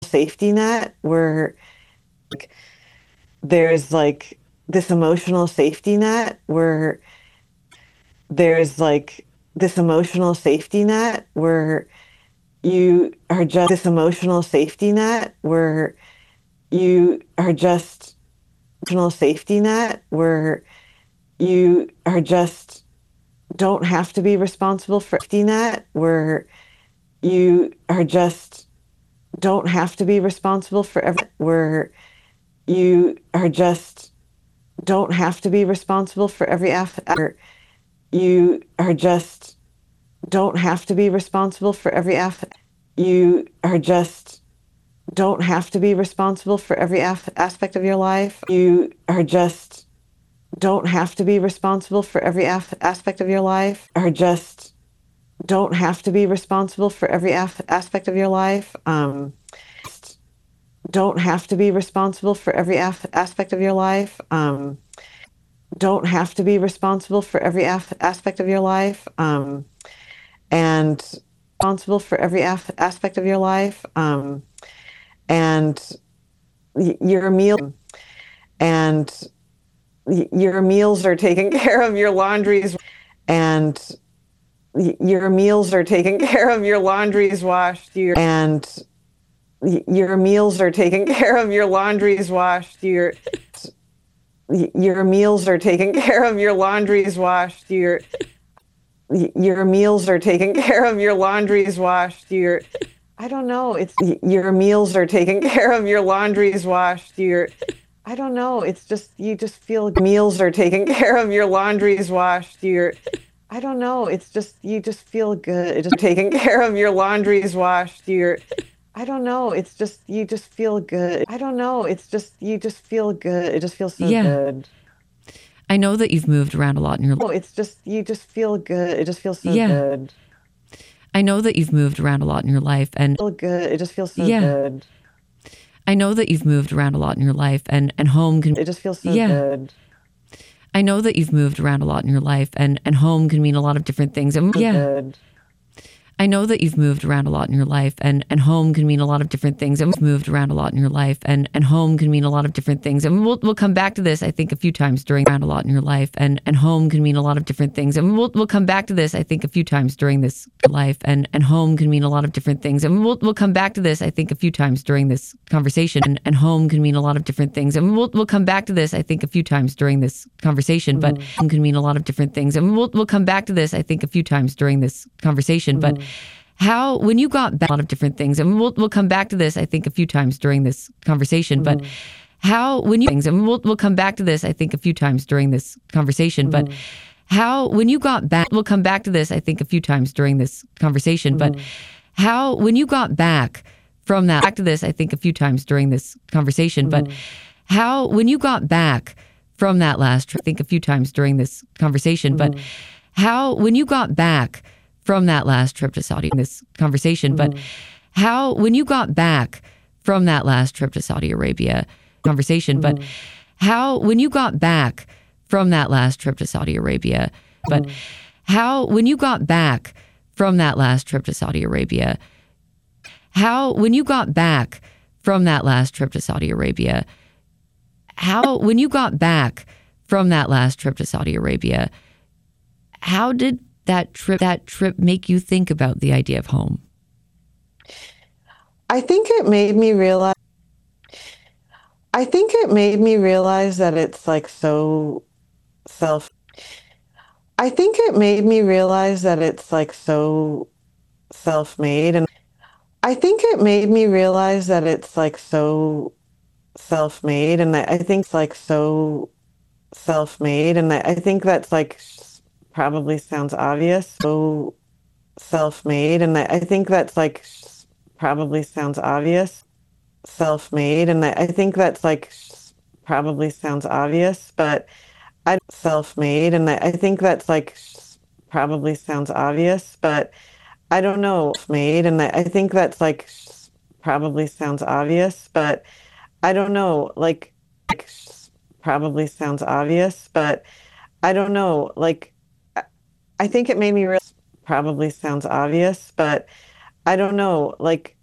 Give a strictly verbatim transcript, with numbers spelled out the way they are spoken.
safety net where like, there's like this emotional safety net where there's like this emotional safety net where you are just this emotional safety net where you are just emotional safety net where you are just don't have to be responsible for safety net where you are just don't have to be responsible for every where you are just don't have to be responsible for every af- you are just don't have to be responsible for every af- you are just don't have to be responsible for every af- aspect of your life. You are just don't have to be responsible for every af- aspect of your life. Are just don't have to be responsible for every af- aspect of your life. Um, don't have to be responsible for every af- aspect of your life. Um, don't have to be responsible for every af- aspect of your life. Um, and responsible for every af- aspect of your life. Um, and y- your meal and y- your meals are taken care of, your laundry's and y- your meals are taken care of, your laundry's washed, your and y- your meals are taken care of, your laundry's washed, your y- your meals are taken care of, your laundry's washed, your y- your meals are taken care of, your laundry's washed, your I don't know, it's y- your meals are taken care of, your laundry's washed, your I don't know, it's just you just feel meals are taken care of, your laundry's washed, your I don't know, it's just you just feel good. It's just taking care of, your laundry's washed, your I don't know, it's just you just feel good. I don't know, it's just you just feel good. It just feels so Yeah. good. I know that you've moved around a lot in your life. Oh, it's just you just feel good. It just feels so Yeah. good. I know that you've moved around a lot in your life and Feel good. It just feels so yeah. good. I know that you've moved around a lot in your life and, and home can It just feels so yeah. good. I know that you've moved around a lot in your life and, and home can mean a lot of different things. And So yeah. good. I know that you've moved around a lot in your life and, and home can mean a lot of different things. And moved around a lot in your life and, and home can mean a lot of different things. And we'll we'll come back to this, I think, a few times during around a lot in your life and, and home can mean a lot of different things. And we'll we'll come back to this, I think, a few times during this life and, and home can mean a lot of different things. And we'll we'll come back to this, I think, a few times during this conversation and, and home can mean a lot of different things. And we'll we'll come back to this, I think, a few times during this conversation, mm. but home can mean a lot of different things. And we'll we'll come back to this, I think, a few times during this conversation, mm. but how, when you got back, a lot of different things, and we'll we'll come back to this, I think, a few times during this conversation, mm-hmm. but how, when you, things, and we'll we'll come back to this, I think, a few times during this conversation, mm-hmm. but how, when you got back, we'll come back to this, I think, a few times during this conversation, mm-hmm. but how, when you got back from that, back to this, I think, a few times during this conversation, mm-hmm. but how, when you got back from that last trip, I think, a few times during this conversation, mm-hmm. but how, when you got back from that last trip to Saudi, in this conversation, mm-hmm. but how, when you got back from that last trip to Saudi Arabia conversation, mm-hmm. but how, when you got back from that last trip to Saudi Arabia, but mm-hmm. how, when you got back from that last trip to Saudi Arabia, how, when you got back from that last trip to Saudi Arabia, how, when you got back from that last trip to Saudi Arabia, how did that trip that trip make you think about the idea of home? I think it made me realize I think it made me realize that it's like so self I think it made me realize that it's like so self-made, and I think it made me realize that it's like so self-made, and I think it's like so self-made, and I think that's like probably sounds obvious. So self-made, and I think that's like probably sounds obvious. Self-made, and I think that's like probably sounds obvious, but I self-made, and I think that's like probably sounds obvious, but I don't know. Self-made, and I think that's like probably sounds obvious, but I don't know. Like, like probably sounds obvious, but I don't know. Like, I think it made me realize probably sounds obvious, but I don't know. Like,